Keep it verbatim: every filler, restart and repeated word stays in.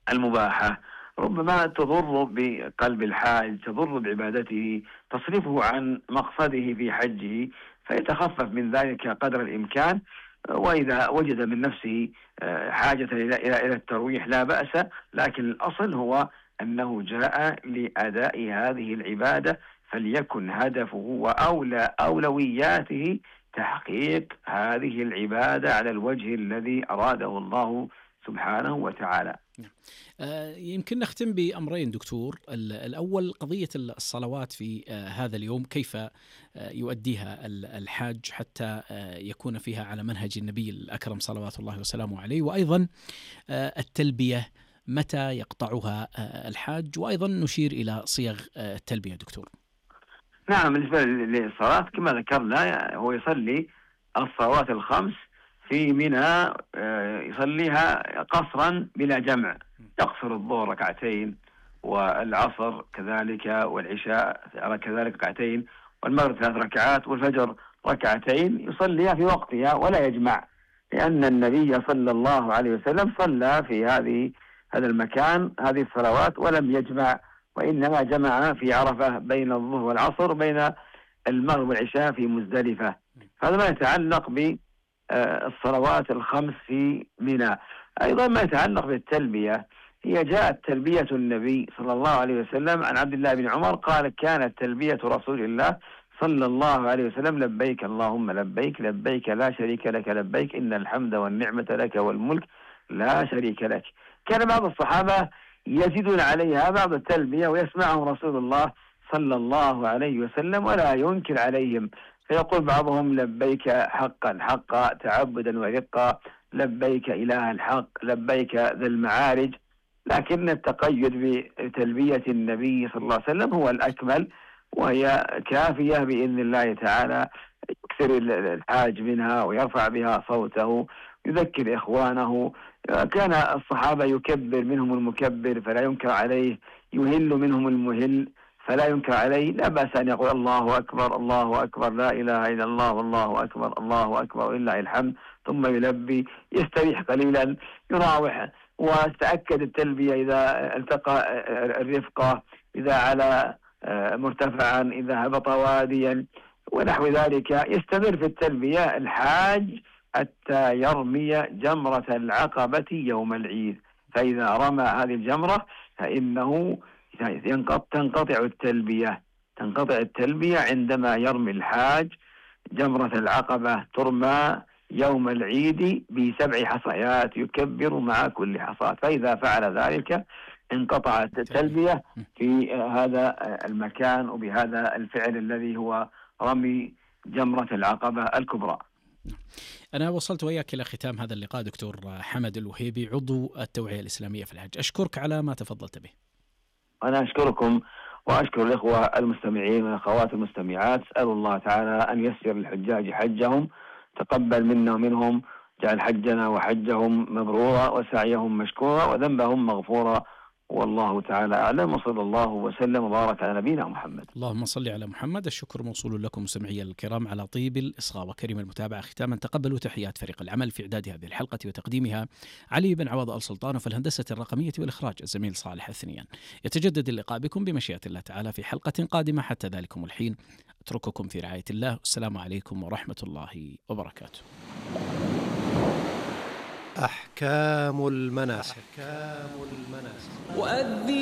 المباحة ربما تضر بقلب الحاج، تضر بعبادته، تصرفه عن مقصده في حجه، فيتخفف من ذلك قدر الإمكان. وإذا وجد من نفسه حاجة إلى إلى إلى الترويح لا بأس، لكن الأصل هو أنه جاء لأداء هذه العبادة، فليكن هدفه وأولى أولوياته تحقيق هذه العبادة على الوجه الذي أراده الله سبحانه وتعالى. آه، يمكن نختم بأمرين دكتور. الأول قضية الصلوات في آه هذا اليوم، كيف آه يؤديها الحاج حتى آه يكون فيها على منهج النبي الأكرم صلوات الله وسلامه عليه، وأيضا آه التلبية متى يقطعها آه الحاج، وأيضا نشير إلى صيغ آه التلبية دكتور. نعم، بالنسبة للصلاة كما ذكرنا هو يصلي الصلوات الخمس في منى، يصليها قصرا بلا جمع، يقصر الظهر ركعتين والعصر كذلك والعشاء كذلك ركعتين والمغرب ثلاث ركعات والفجر ركعتين، يصليها في وقتها ولا يجمع، لأن النبي صلى الله عليه وسلم صلى في هذه هذا المكان هذه الصلوات ولم يجمع، وإنما جمع في عرفة بين الظهر والعصر، بين المغرب والعشاء في مزدلفة. هذا ما يتعلق بالصلوات الخمس في منى. أيضا ما يتعلق بالتلبية، هي جاءت تلبية النبي صلى الله عليه وسلم عن عبد الله بن عمر قال: كانت تلبية رسول الله صلى الله عليه وسلم: لبيك اللهم لبيك، لبيك لا شريك لك لبيك، إن الحمد والنعمة لك والملك لا شريك لك. كان بعض الصحابة يزيدون عليها بعض التلبية ويسمعهم رسول الله صلى الله عليه وسلم ولا ينكر عليهم، فيقول بعضهم: لبيك حقا حقا تعبدا ورقا، لبيك إله الحق، لبيك ذا المعارج. لكن التقيد بتلبية النبي صلى الله عليه وسلم هو الأكمل، وهي كافية بإذن الله تعالى. يكثر الحاج منها ويرفع بها صوته، يذكر إخوانه. كان الصحابة يكبر منهم المكبر فلا ينكر عليه، يهل منهم المهل فلا ينكر عليه. لا بأس أن يقول: الله أكبر الله أكبر لا إله إلا الله والله أكبر الله أكبر ولله الحمد، ثم يلبي، يستريح قليلا، يراوح. وتأكد التلبية إذا التقى الرفقة، إذا على مرتفعا، إذا هبط واديا ونحو ذلك. يستمر في التلبية الحاج حتى يرمي جمرة العقبة يوم العيد، فإذا رمى هذه الجمرة فإنه تنقطع التلبية تنقطع التلبية عندما يرمي الحاج جمرة العقبة، ترمى يوم العيد بسبع حصيات، يكبر مع كل حصاة، فإذا فعل ذلك انقطعت التلبية في هذا المكان وبهذا الفعل الذي هو رمي جمرة العقبة الكبرى. أنا وصلت وياك إلى ختام هذا اللقاء دكتور حمد الوهيبي، عضو التوعية الإسلامية في الحج. أشكرك على ما تفضلت به. أنا أشكركم وأشكر الإخوة المستمعين والأخوات المستمعات. أسأل الله تعالى أن يسر الحجاج حجهم، تقبل منا ومنهم، جعل حجنا وحجهم مبرورا وسعيهم مشكورا وذنبهم مغفورا، والله تعالى أعلم، وصلى الله وسلم وبارك على نبينا محمد. اللهم صل على محمد. الشكر موصول لكم مستمعي الكرام على طيب الإصغاء وكريم المتابعة. ختاما تقبلوا تحيات فريق العمل في إعداد هذه الحلقة وتقديمها: علي بن عوض آل سلطان، وفي الهندسة الرقمية والإخراج الزميل صالح الثنيان. يتجدد اللقاء بكم بمشيئة الله تعالى في حلقة قادمة. حتى ذلكم الحين أترككم في رعاية الله، والسلام عليكم ورحمة الله وبركاته. أحكام المناسك. أحكام المناسك.